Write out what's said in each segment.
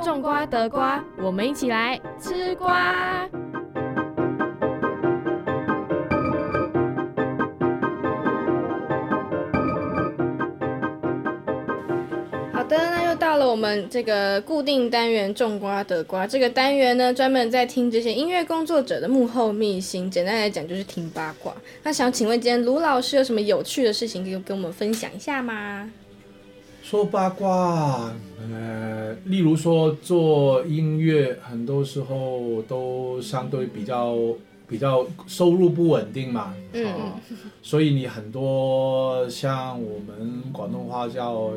种瓜得瓜，我们一起来吃瓜。好的，那又到了我们这个固定单元种瓜得瓜。这个单元呢，专门在听这些音乐工作者的幕后秘辛，简单来讲就是听八卦。那想请问今天卢老师有什么有趣的事情可以跟我们分享一下吗？ 说八卦，例如说做音乐，很多时候都相对比较收入不稳定嘛，所以你很多像我们广东话叫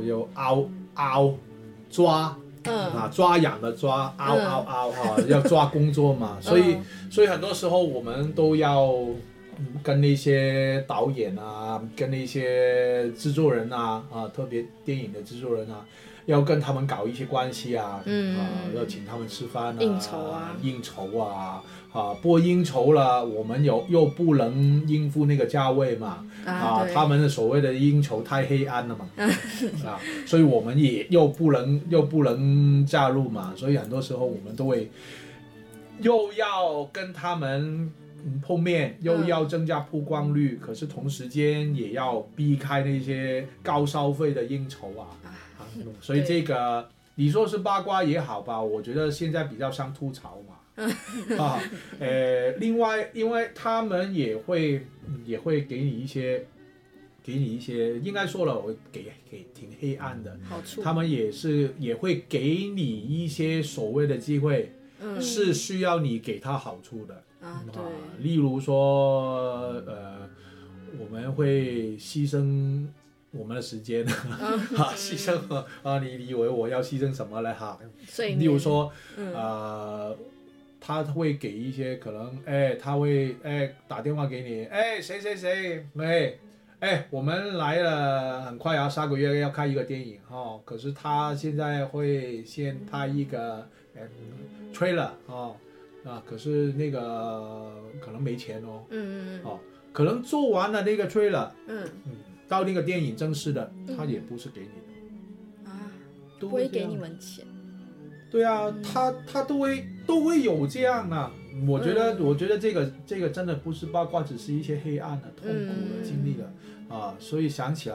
抓，抓痒的抓，要抓工作嘛，所以很多时候我们都要跟那些导演啊，跟那些制作人啊，特别电影的制作人啊，要跟他们搞一些关系啊，要请他们吃饭啊，应酬啊，不应酬了，我们又不能应付那个价位嘛，他们的所谓的应酬太黑暗了嘛，所以我们也又不能加入嘛，所以很多时候我们都会又要跟他们碰面，又要增加曝光率，可是同时间也要避开那些高消费的应酬所以这个你说是八卦也好吧，我觉得现在比较像吐槽嘛，另外因为他们也会给你一些，应该说了，我给挺黑暗的好处， 他们也会给你一些所谓的机会，是需要你给他好处的。 对， 例如说我们会牺牲我们的时间，牺牲你以为我要牺牲什么呢？例如说他会给一些可能，他会打电话给你，谁，我们来了，很快下个月要开一个电影可是他现在会先拍一个trailer可是那个可能没钱可能做完了那个 trailer，到那个电影正式的，他也不是给你的不会给你们钱。 对啊，他都会有这样啊。我觉得这个真的不是八卦，只是一些黑暗的、痛苦的经历的所以想起来